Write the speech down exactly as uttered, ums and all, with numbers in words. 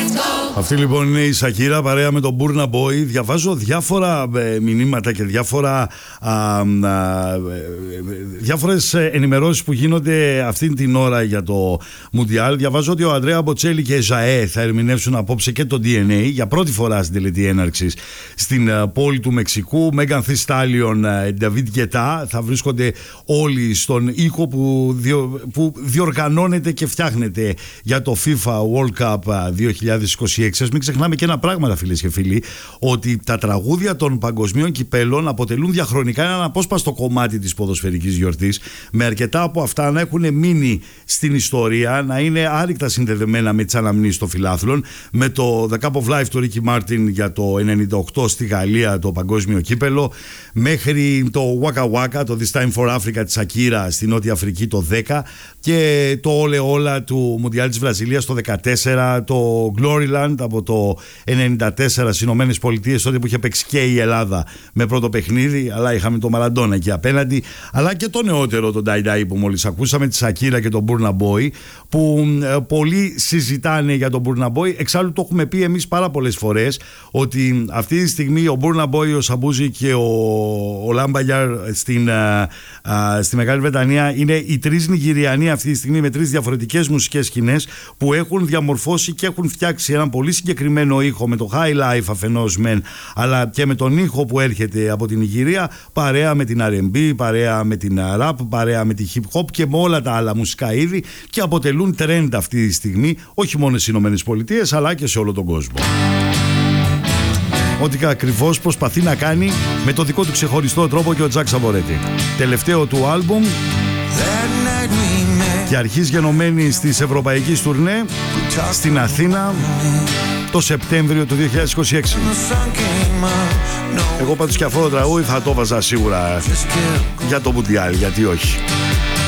Αυτή λοιπόν είναι η Σακύρα παρέα με τον Burna Boy. Διαβάζω διάφορα ε, μηνύματα και διάφορα α, α, διάφορες ενημερώσεις που γίνονται αυτή την ώρα για το Μουντιάλ. Διαβάζω ότι ο Αντρέα Μποτσέλη και η Ζαέ θα ερμηνεύσουν απόψε και το ντι εν έι για πρώτη φορά στην τελετή έναρξης στην uh, πόλη του Μεξικού. Μέγαν Θη Στάλιον, Νταβίτ Γκετά θα βρίσκονται όλοι στον οίκο που, διο, που διοργανώνεται και φτιάχνεται για το FIFA World Cup δύο χιλιάδες είκοσι έξι. Μην ξεχνάμε και ένα πράγμα, φίλες και φίλοι, ότι τα τραγούδια των παγκοσμίων κυπέλων αποτελούν διαχρονικά ένα απόσπαστο κομμάτι της ποδοσφαιρικής γιορτής, με αρκετά από αυτά να έχουν μείνει στην ιστορία, να είναι άρρηκτα συνδεδεμένα με τις αναμνήσεις των φιλάθλων, με το The Cup of Life του Ρίκι Μάρτιν για το ενενήντα οκτώ στη Γαλλία, το παγκόσμιο κύπελο, μέχρι το Waka Waka, το This Time for Africa της Σακύρα στη Νότια Αφρική το δέκα, και το Όλε Όλα του Μουντιάλ της Βραζιλίας το δεκατέσσερα, το Gloryland από το ενενήντα τέσσερα στις Ηνωμένες Πολιτείες, τότε που είχε παίξει και η Ελλάδα με πρώτο παιχνίδι, αλλά είχαμε το Μαραντόνα εκεί απέναντι, αλλά και το νεότερο, τον Ντάι Ντάι που μόλις ακούσαμε, τη Σακύρα και τον Burna Boy, που ε, πολλοί συζητάνε για τον Burna Boy. Εξάλλου το έχουμε πει εμείς πάρα πολλές φορές ότι αυτή τη στιγμή ο Burna Boy, ο Σαμπούζη και ο, ο Λάμπαγιαρ στην, α, α, στη Μεγάλη Βρετανία είναι οι τρεις Νιγηριανοί αυτή τη στιγμή με τρεις διαφορετικές μουσικές σκηνές που έχουν διαμορφώσει και έχουν φτιάξει έναν πολύ συγκεκριμένο ήχο με το high life αφενός μεν, αλλά και με τον ήχο που έρχεται από την Νιγηρία, παρέα με την αρ εν μπι, παρέα με την rap, παρέα με τη hip hop και με όλα τα άλλα μουσικά είδη, και αποτελούν trend αυτή τη στιγμή όχι μόνο στις Ηνωμένες Πολιτείες αλλά και σε όλο τον κόσμο. Ό,τι ακριβώς προσπαθεί να κάνει με το δικό του ξεχωριστό τρόπο και ο Τζακ Σαβορέτη. Τελευταίο του άλμπουμ και αρχής γενομένης της ευρωπαϊκής τουρνέ στην Αθήνα το Σεπτέμβριο του δύο χιλιάδες είκοσι έξι. Εγώ πάντως και αυτό το τραγούδι θα το βάζα σίγουρα για το Μουντιάλ, γιατί όχι.